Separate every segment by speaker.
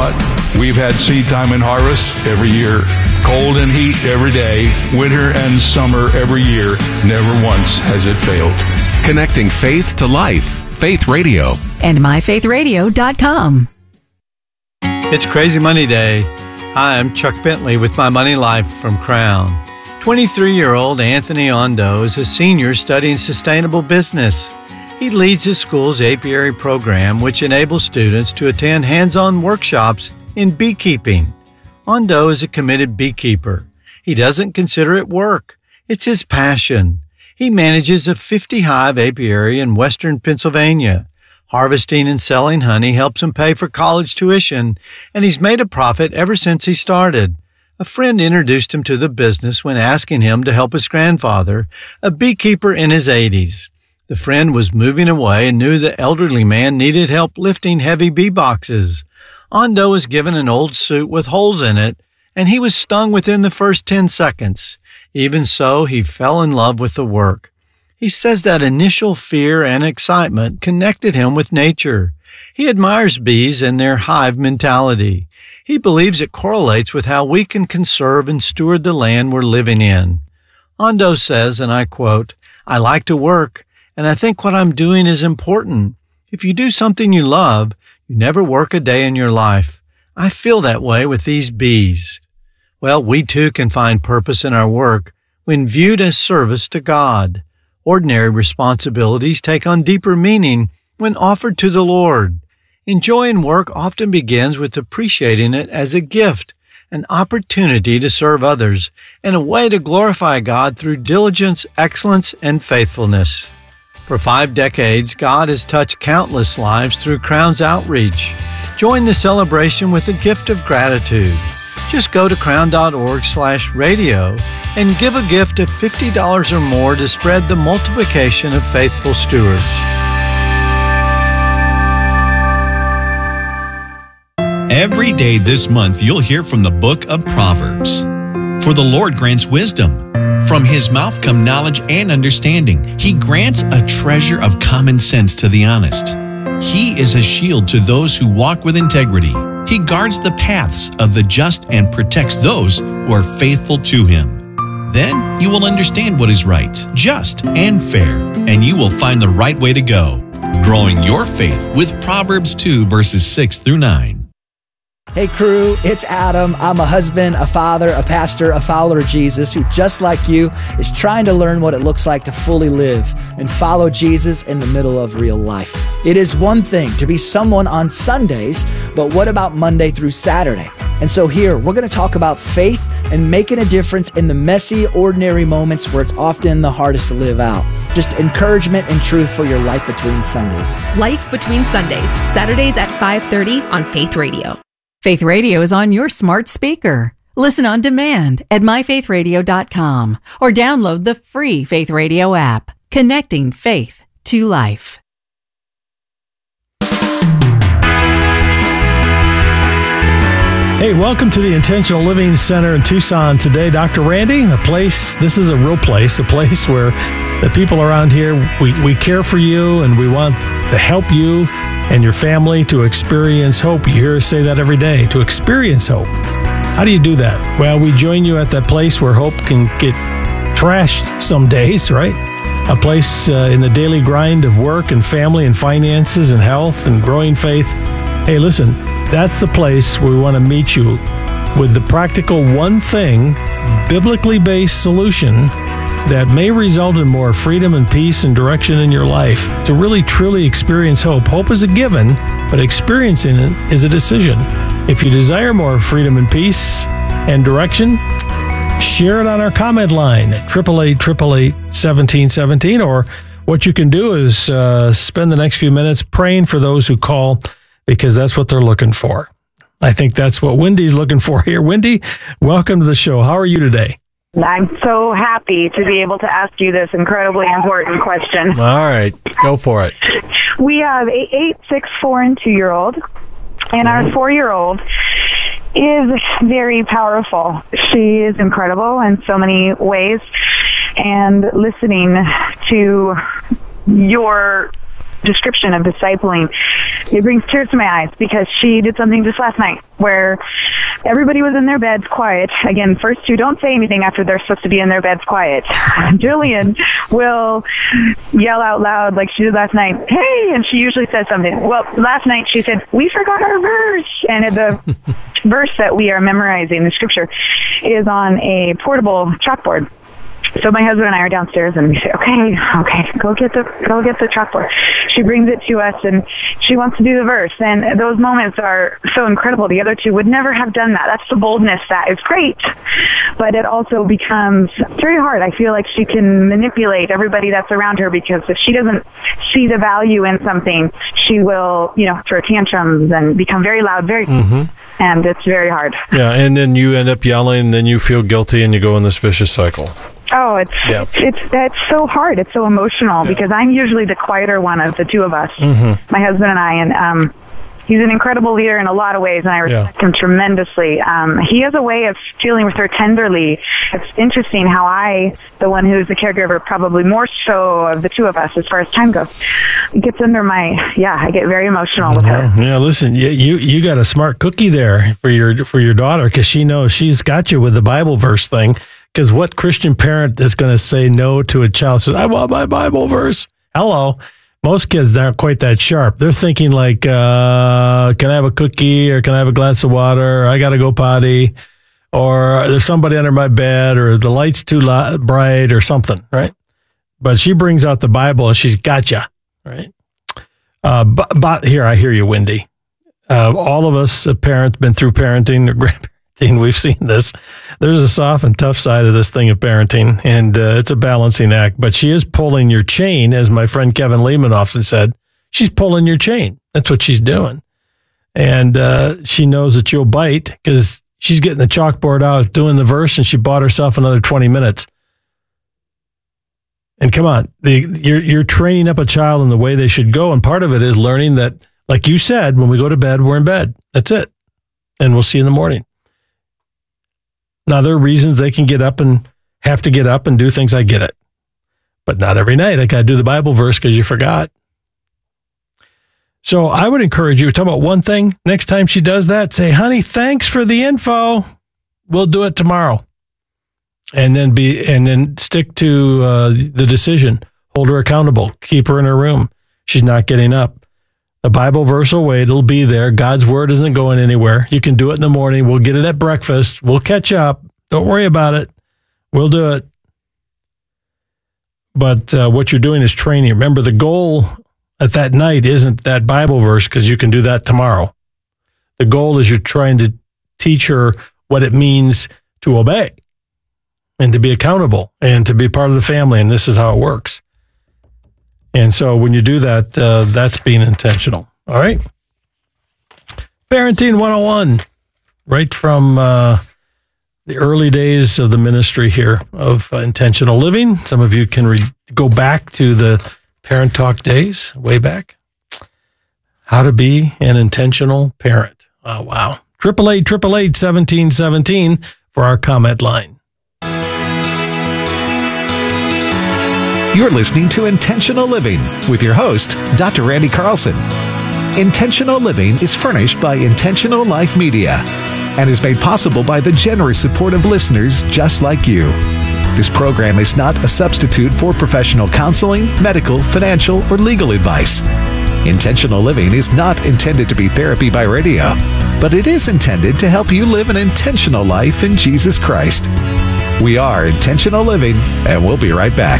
Speaker 1: what? We've had seed time and harvest every year, cold and heat every day, winter and summer every year. Never once has it failed.
Speaker 2: Connecting faith to life. Faith Radio.
Speaker 3: And myfaithradio.com.
Speaker 4: It's Crazy Money Day. Hi, I'm Chuck Bentley with My Money Life from Crown. 23-year-old Anthony Ondo is a senior studying sustainable business. He leads his school's apiary program, which enables students to attend hands-on workshops in beekeeping. Ondo is a committed beekeeper. He doesn't consider it work. It's his passion. He manages a 50-hive apiary in western Pennsylvania. Harvesting and selling honey helps him pay for college tuition, and he's made a profit ever since he started. A friend introduced him to the business when asking him to help his grandfather, a beekeeper in his 80s. The friend was moving away and knew the elderly man needed help lifting heavy bee boxes. Ondo was given an old suit with holes in it, and he was stung within the first 10 seconds. Even so, he fell in love with the work. He says that initial fear and excitement connected him with nature. He admires bees and their hive mentality. He believes it correlates with how we can conserve and steward the land we're living in. Ondo says, and I quote, "I like to work, and I think what I'm doing is important. If you do something you love, you never work a day in your life. I feel that way with these bees." Well, we too can find purpose in our work when viewed as service to God. Ordinary responsibilities take on deeper meaning when offered to the Lord. Enjoying work often begins with appreciating it as a gift, an opportunity to serve others, and a way to glorify God through diligence, excellence, and faithfulness. For 5 decades, God has touched countless lives through Crown's outreach. Join the celebration with a gift of gratitude. Just go to crown.org/radio and give a gift of $50 or more to spread the multiplication of faithful stewards.
Speaker 5: Every day this month, you'll hear from the book of Proverbs. For the Lord grants wisdom. From his mouth come knowledge and understanding. He grants a treasure of common sense to the honest. He is a shield to those who walk with integrity. He guards the paths of the just and protects those who are faithful to him. Then you will understand what is right, just, and fair, and you will find the right way to go. Growing your faith with Proverbs 2, verses 6 through 9.
Speaker 6: Hey crew, it's Adam. I'm a husband, a father, a pastor, a follower of Jesus who, just like you, is trying to learn what it looks like to fully live and follow Jesus in the middle of real life. It is one thing to be someone on Sundays, but what about Monday through Saturday? And so here, we're going to talk about faith and making a difference in the messy, ordinary moments where it's often the hardest to live out. Just encouragement and truth for your life between Sundays.
Speaker 7: Life Between Sundays, Saturdays at 5:30 on Faith Radio.
Speaker 3: Faith Radio is on your smart speaker. Listen on demand at myfaithradio.com or download the free Faith Radio app, connecting faith to life.
Speaker 8: Hey, welcome to the Intentional Living Center in Tucson today. Dr. Randy, this is a real place, a place where the people around here, we care for you and we want to help you and your family to experience hope. You hear us say that every day, to experience hope. How do you do that? Well, we join you at that place where hope can get trashed some days, right? A place in the daily grind of work and family and finances and health and growing faith. Hey, listen, that's the place where we want to meet you with the practical one thing, biblically based solution that may result in more freedom and peace and direction in your life to really truly experience hope. Hope is a given, but experiencing it is a decision. If you desire more freedom and peace and direction, share it on our comment line at 888-888-1717, or what you can do is spend the next few minutes praying for those who call, because that's what they're looking for. I think that's what Wendy's looking for here. Wendy, welcome to the show. How are you today?
Speaker 9: I'm so happy to be able to ask you this incredibly important question.
Speaker 8: All right, go for it.
Speaker 9: We have a 8, 6, 4, and 2-year-old, and our 4-year-old is very powerful. She is incredible in so many ways, and listening to your description of discipling, it brings tears to my eyes, because she did something just last night where everybody was in their beds quiet. Again, first two don't say anything after they're supposed to be in their beds quiet. Jillian will yell out loud like she did last night, "Hey!" And she usually says something. Well, last night she said, "We forgot our verse." And the verse that we are memorizing, the scripture, is on a portable chalkboard. So my husband and I are downstairs, and we say, okay, go get the chalkboard. She brings it to us, and she wants to do the verse. And those moments are so incredible. The other two would never have done that. That's the boldness that is great. But it also becomes very hard. I feel like she can manipulate everybody that's around her, because if she doesn't see the value in something, she will, throw tantrums and become very loud, and it's very hard.
Speaker 8: Yeah, and then you end up yelling, and then you feel guilty, and you go in this vicious cycle.
Speaker 9: Oh, it's so hard. It's so emotional, because I'm usually the quieter one of the two of us, my husband and I, and he's an incredible leader in a lot of ways, and I respect him tremendously. He has a way of dealing with her tenderly. It's interesting how I, the one who's the caregiver, probably more so of the two of us as far as time goes, it gets under my, I get very emotional with her.
Speaker 8: Yeah, listen, you got a smart cookie there for your daughter, because she knows she's got you with the Bible verse thing. Because what Christian parent is going to say no to a child who says, "I want my Bible verse"? Hello. Most kids aren't quite that sharp. They're thinking like, can I have a cookie, or can I have a glass of water? Or I got to go potty, or there's somebody under my bed, or the light's too bright, or something, right? But she brings out the Bible, and she's got you, right? But here, I hear you, Wendy. All of us parents been through parenting or grandparenting. We've seen this. There's a soft and tough side of this thing of parenting, and it's a balancing act. But she is pulling your chain, as my friend Kevin Lehman often said. She's pulling your chain. That's what she's doing. And she knows that you'll bite, because she's getting the chalkboard out, doing the verse, and she bought herself another 20 minutes. And come on, you're training up a child in the way they should go, and part of it is learning that, like you said, when we go to bed, we're in bed. That's it. And we'll see you in the morning. Now, there are reasons they can get up and have to get up and do things. I get it. But not every night. I got to do the Bible verse because you forgot. So I would encourage you to talk about one thing. Next time she does that, say, "Honey, thanks for the info. We'll do it tomorrow." And then stick to the decision. Hold her accountable. Keep her in her room. She's not getting up. The Bible verse will wait. It'll be there. God's word isn't going anywhere. You can do it in the morning. We'll get it at breakfast. We'll catch up. Don't worry about it. We'll do it. But what you're doing is training. Remember, the goal at that night isn't that Bible verse, because you can do that tomorrow. The goal is you're trying to teach her what it means to obey and to be accountable and to be part of the family. And this is how it works. And so when you do that, that's being intentional. All right. Parenting 101, right from the early days of the ministry here of intentional living. Some of you can go back to the Parent Talk days, way back. How to be an intentional parent. Oh, wow. 888-888-1717 for our comment line.
Speaker 2: You're listening to Intentional Living with your host, Dr. Randy Carlson. Intentional Living is furnished by Intentional Life Media and is made possible by the generous support of listeners just like you. This program is not a substitute for professional counseling, medical, financial, or legal advice. Intentional Living is not intended to be therapy by radio, but it is intended to help you live an intentional life in Jesus Christ. We are Intentional Living, and we'll be right back.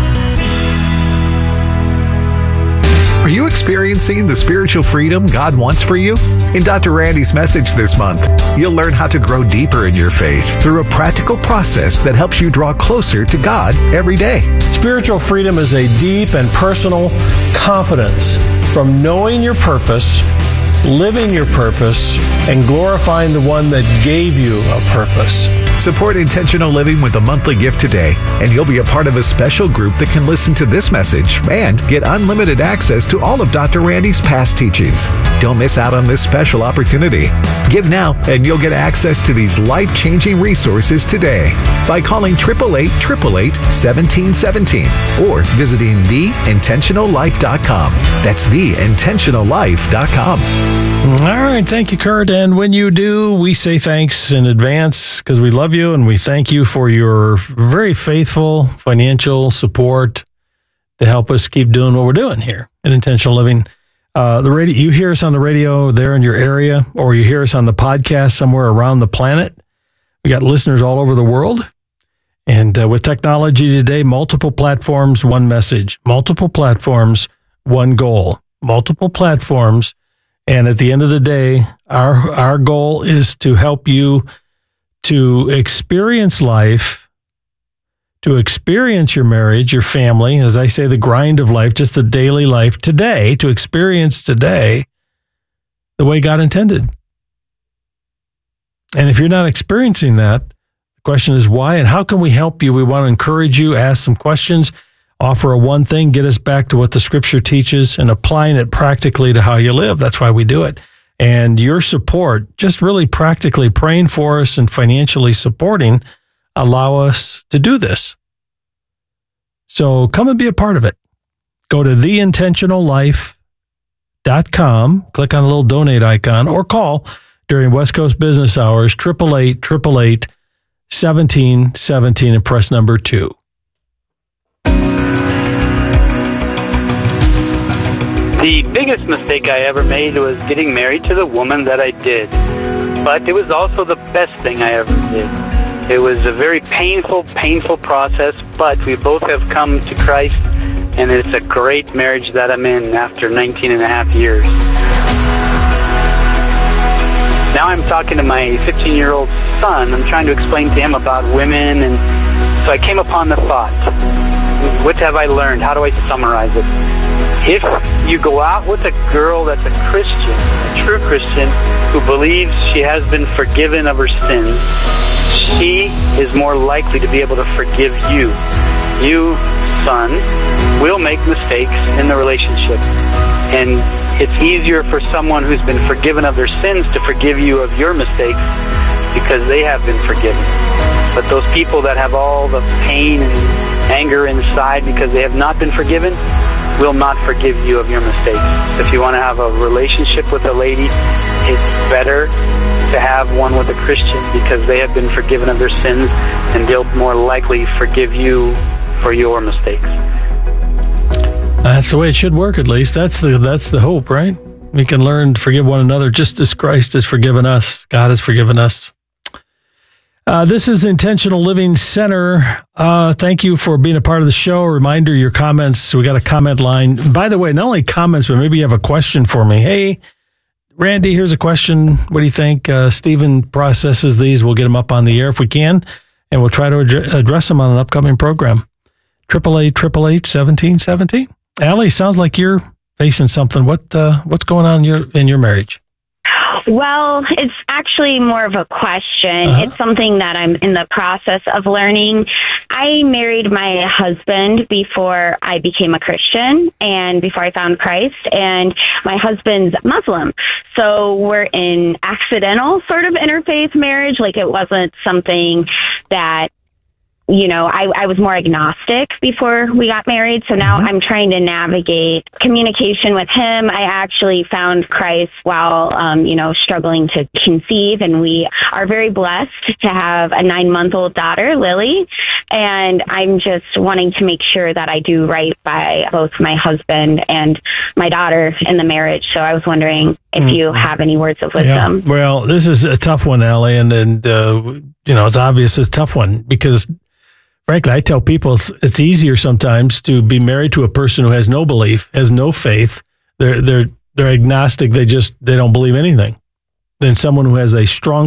Speaker 2: Are you experiencing the spiritual freedom God wants for you? In Dr. Randy's message this month, you'll learn how to grow deeper in your faith through a practical process that helps you draw closer to God every day.
Speaker 8: Spiritual freedom is a deep and personal confidence from knowing your purpose living your purpose, and glorifying the one that gave you a purpose.
Speaker 2: Support Intentional Living with a monthly gift today, and you'll be a part of a special group that can listen to this message and get unlimited access to all of Dr. Randy's past teachings. Don't miss out on this special opportunity. Give now, and you'll get access to these life-changing resources today by calling 888-888-1717 or visiting theintentionallife.com. That's theintentionallife.com.
Speaker 8: All right. Thank you, Kurt. And when you do, we say thanks in advance because we love you and we thank you for your very faithful financial support to help us keep doing what we're doing here at Intentional Living. The radio, you hear us on the radio there in your area, or you hear us on the podcast somewhere around the planet. We got listeners all over the world. And with technology today, multiple platforms, one message, multiple platforms, one goal, multiple platforms. And at the end of the day, our goal is to help you to experience life, to experience your marriage, your family, as I say, the grind of life, just the daily life today, to experience today the way God intended. And if you're not experiencing that, the question is why and how can we help you? We want to encourage you, ask some questions, offer a one thing, get us back to what the scripture teaches and applying it practically to how you live. That's why we do it. And your support, just really practically praying for us and financially supporting, allow us to do this. So come and be a part of it. Go to theintentionallife.com, click on the little donate icon, or call during West Coast business hours, 888-888-1717 and press number 2.
Speaker 10: The biggest mistake I ever made was getting married to the woman that I did. But it was also the best thing I ever did. It was a very painful process, but we both have come to Christ, and it's a great marriage that I'm in after 19 and a half years. Now I'm talking to my 15-year-old son. I'm trying to explain to him about women, and so I came upon the thought, what have I learned? How do I summarize it? If you go out with a girl that's a Christian, a true Christian, who believes she has been forgiven of her sins, she is more likely to be able to forgive you. You, son, will make mistakes in the relationship. And it's easier for someone who's been forgiven of their sins to forgive you of your mistakes because they have been forgiven. But those people that have all the pain and anger inside because they have not been forgiven will not forgive you of your mistakes. If you want to have a relationship with a lady, it's better to have one with a Christian because they have been forgiven of their sins and they'll more likely forgive you for your mistakes.
Speaker 8: That's the way it should work, at least. That's the hope, right? We can learn to forgive one another just as Christ has forgiven us. God has forgiven us. This is Intentional Living Center. Thank you for being a part of the show. A reminder, your comments, we got a comment line. By the way, not only comments, but maybe you have a question for me. Hey, Randy, here's a question. What do you think? Stephen processes these. We'll get them up on the air if we can, and we'll try to address them on an upcoming program. 888-888-1717. Allie, sounds like you're facing something. What's going on in your marriage?
Speaker 11: Well, it's actually more of a question. It's something that I'm in the process of learning. I married my husband before I became a Christian and before I found Christ, and my husband's Muslim. So we're in accidental sort of interfaith marriage. Like it wasn't something that, you know, I was more agnostic before we got married. So now I'm trying to navigate communication with him. I actually found Christ while, struggling to conceive. And we are very blessed to have a 9-month-old daughter, Lily. And I'm just wanting to make sure that I do right by both my husband and my daughter in the marriage. So I was wondering if you have any words of wisdom.
Speaker 8: Yeah. Well, this is a tough one, Allie. And it's obvious it's a tough one because frankly, I tell people it's easier sometimes to be married to a person who has no belief, has no faith. They're agnostic. They don't believe anything. Than someone who has a strong